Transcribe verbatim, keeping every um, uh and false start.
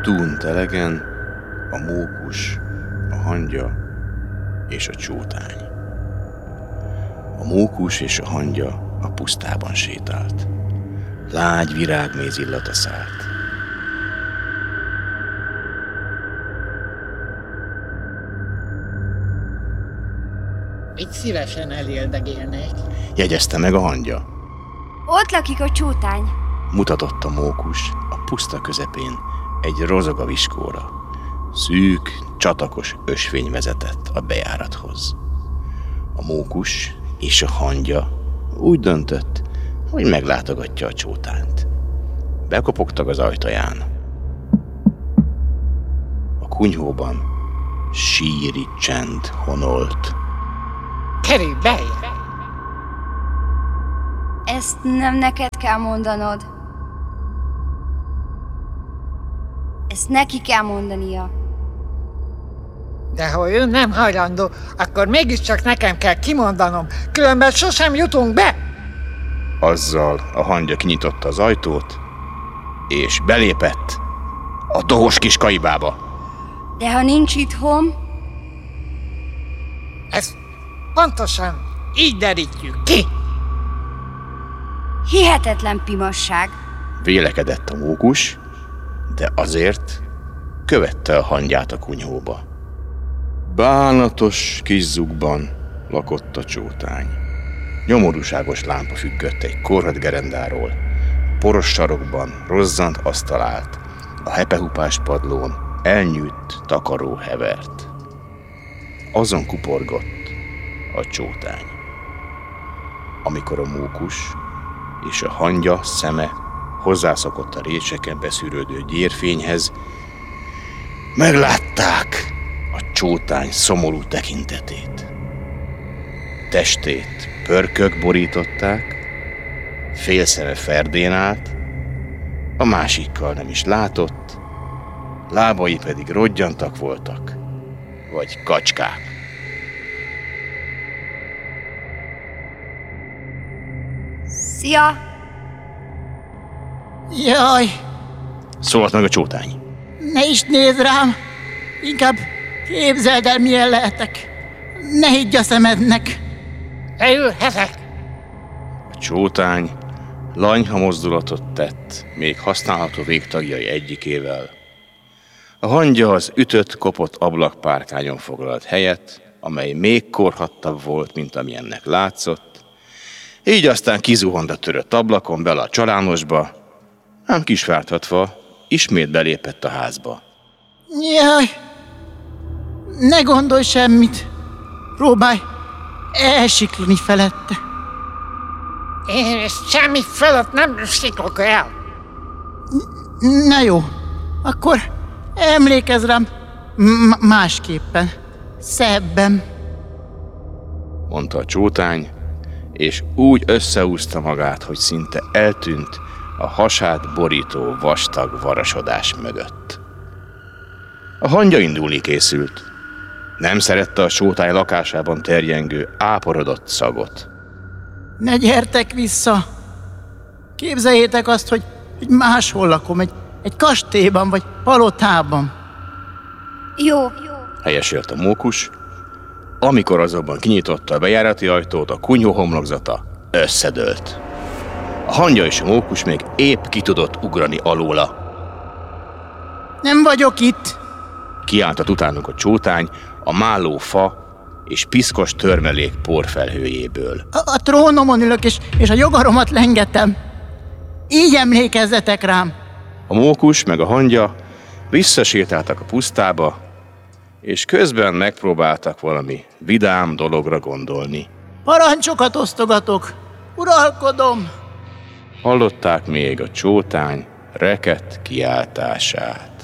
Tún telegen a mókus, a hangya és a csótány. A mókus és a hangya a pusztában sétált. Lágy virágméz illata szállt. Itt szívesen eléldegélnék, jegyezte meg a hangya. Ott lakik a csótány, mutatott a mókus a puszta közepén egy rozoga viskóra. Szűk, csatakos ösvény vezetett a bejárathoz. A mókus és a hangya úgy döntött, hogy meglátogatja a csótányt. Bekopogtak az ajtaján. A kunyhóban síri csend honolt. Kerülj beljebb! ezt nem neked kell mondanod. Ezt neki kell mondania. De ha ő nem hajlandó, akkor mégiscsak nekem kell kimondanom, különben sosem jutunk be! Azzal a hangya kinyitotta az ajtót, és belépett a dohos kis kaibába. De ha nincs itthon... Ezt pontosan így derítjük ki! Hihetetlen pimasság. Vélekedett a mókus, de azért követte a hangyát a kunyhóba. Bánatos kis zugban lakott a csótány. Nyomorúságos lámpa függött egy korhadt gerendáról. Poros sarokban rozzant asztal állt, a hepehupás padlón elnyűtt takaró hevert. Azon kuporgott a csótány. Amikor a mókus és a hangya szeme hozzászokott a récseken beszűrődő gyérfényhez, meglátták a csótány szomorú tekintetét. Testét pörkök borították, félszeme ferdén állt, a másikkal nem is látott, lábai pedig roggyantak voltak, vagy kacskák. Szia! Jaj! Szólalt meg a csótány. Ne is nézd rám! Inkább képzeld el, milyen lehetek. Ne higgy a szemednek! Leülhetek! A csótány lanyha mozdulatot tett, még használható végtagjai egyikével. A hangya az ütött, kopott ablakpárkányon foglalt helyet, amely még korhadtabb volt, mint amilyennek látszott, így aztán kizuhant a törött ablakon bele a csalánosba, ám kisvártatva ismét belépett a házba. Jaj! Ne gondolj semmit! Próbálj elsiklani felette! Én ezt semmi fölött nem siklok el! Na jó, akkor emlékezz rám m- másképpen, szebben, mondta a csótány, és úgy összehúzta magát, hogy szinte eltűnt a hasát borító vastag varasodás mögött. A hangya indulni készült. Nem szerette a csótány lakásában terjengő, áporodott szagot. Ne gyertek vissza! Képzeljétek azt, hogy, hogy máshol lakom, egy, egy kastélyban vagy palotában. Jó. Helyeselt a mókus, amikor azonban kinyitotta a bejárati ajtót, a kunyhó homlokzata összedőlt. A hangya és a mókus még épp ki tudott ugrani alóla. Nem vagyok itt! Kiáltott utánuk a csótány a málló fa és piszkos törmelék porfelhőjéből. A, a trónomon ülök, és, és a jogaromat lengetem. Így emlékezzetek rám! A mókus meg a hangya visszasétáltak a pusztába, és közben megpróbáltak valami vidám dologra gondolni. Parancsokat osztogatok! Uralkodom! Hallották még a csótány rekett kiáltását.